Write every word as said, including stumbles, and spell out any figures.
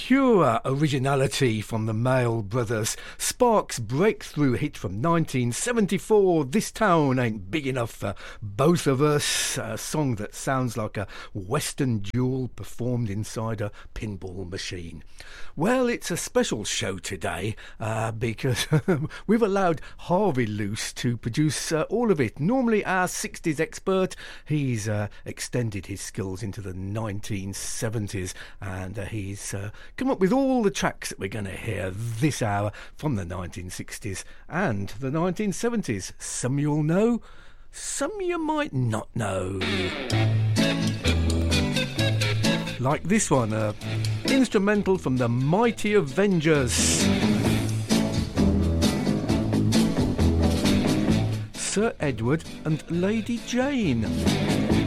Pure originality from the Mail Brothers. Sparks' breakthrough hit from nineteen seventy-four, This Town Ain't Big Enough for Both of Us, a song that sounds like a Western duel performed inside a pinball machine. Well, it's a special show today uh, because we've allowed Harvey Luce to produce uh, all of it. Normally our sixties expert, he's uh, extended his skills into the nineteen seventies, and uh, he's uh, come up with all the tracks that we're going to hear this hour from the nineteen sixties and the nineteen seventies. Some you'll know, some you might not know. Like this one, uh, instrumental from the Mighty Avengers. Sir Edward and Lady Jane.